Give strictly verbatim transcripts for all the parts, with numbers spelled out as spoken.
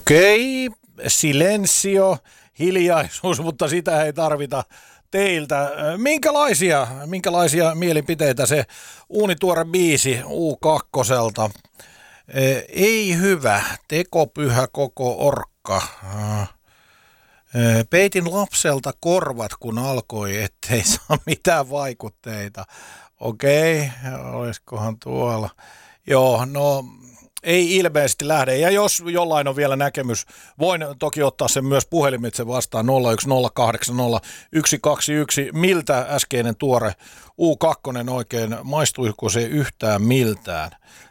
Okei, silensio, hiljaisuus, mutta sitä ei tarvita teiltä. Minkälaisia, minkälaisia mielipiteitä se uunituore biisi U kakkoselta? Ei hyvä, tekopyhä koko orkka. Peitin lapselta korvat, kun alkoi, ettei saa mitään vaikutteita. Okei, olisikohan tuolla? Joo, no ei ilmeisesti lähde. Ja jos jollain on vielä näkemys, voin toki ottaa sen myös puhelimitse vastaan nolla yksi nolla kahdeksan nolla yksi kaksi yksi. Miltä äskeinen tuore U kaksi oikein, maistuiko se yhtään miltään?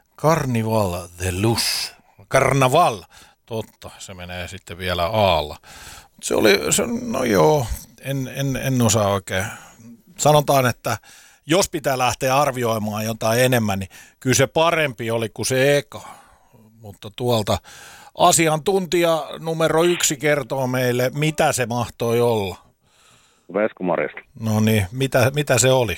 Carnival de Luz. Carnaval. Totta, se menee sitten vielä aalla. Se oli, se, no joo, en, en, en osaa oikein. Sanotaan, että jos pitää lähteä arvioimaan jotain enemmän, niin kyllä se parempi oli kuin se eka. Mutta tuolta asiantuntija numero yksi kertoo meille, mitä se mahtoi olla. Vesku Marista. No niin, mitä, mitä se oli?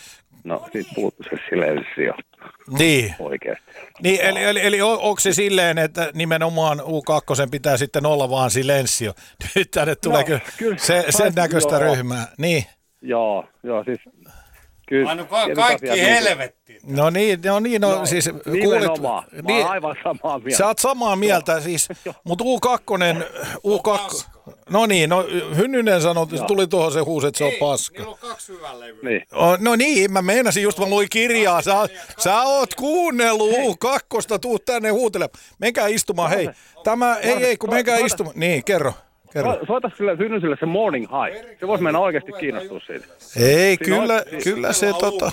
No, siitä puuttu se silensio. Niin. Oikeasti. Niin, eli, eli, eli on, onko se silleen, että nimenomaan U kaksi pitää sitten olla vaan silensio? Nyt tänne tulee no, kyllä, kyllä se, sen näköistä joo. ryhmää. Niin. Joo, joo, siis kyllä. Aino ka- kaikki helvetti. No niin, no niin, no, no siis nimenomaan. Kuulit, mä niin, aivan samaa mieltä. Sä oot samaa mieltä, no. siis, mutta U kaksi, U kaksi, no niin, no Hynnynen sanoi, että tuli tuohon se huusi, että se on paska. Niillä on kaksi hyvää levyä. Niin. No niin, mä meinasin just, mä luin kirjaa, sä, sä oot kuunnellut U kaksi, tuu tänne huutelemaan. Menkää istumaan, hei. Tämä, ei, ei, kun menkää istumaan. Niin, kerro. Soita sille Hynnyselle se Morning High. Se voisi mennä oikeasti kiinnostua siitä. Ei, kyllä, kyllä se tota...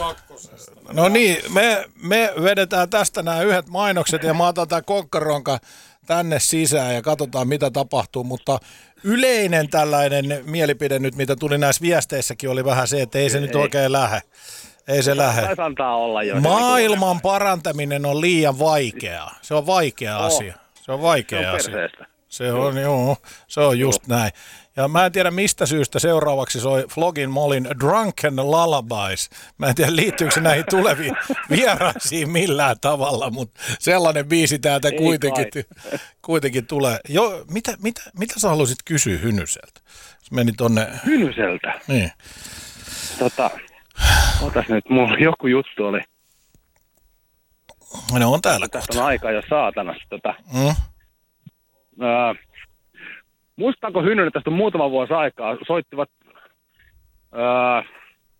No niin, me, me vedetään tästä nämä yhdet mainokset ja mä otan tämän konkkaronkan tänne sisään ja katsotaan mitä tapahtuu, mutta yleinen tällainen mielipide nyt, mitä tuli näissä viesteissäkin, oli vähän se, että ei se ei, nyt oikein lähde. Ei se lähde. Olla jo. Maailman parantaminen on liian vaikeaa. Se on vaikea oh. asia. Se on vaikea se on asia. Perseestä. Se on, joo, se on just joo. näin. Ja mä en tiedä mistä syystä seuraavaksi soi Flogging Mollin Drunken Lullabies. Mä en tiedä liittyykö se näihin tuleviin vieraisiin millään tavalla, mutta sellainen biisi täältä kuitenkin, kuitenkin tulee. Jo, mitä, mitä, mitä sä haluaisit kysyä Hynyseltä? Se meni tonne... Hynyseltä? Niin. Tota, otas nyt, mulla joku juttu oli. No on täällä Tästä kohta. on aika jo saatanasti. Tota. Mm? Öö, muistaako Hynnynen tästä muutama vuosi aikaa, soittivat öö,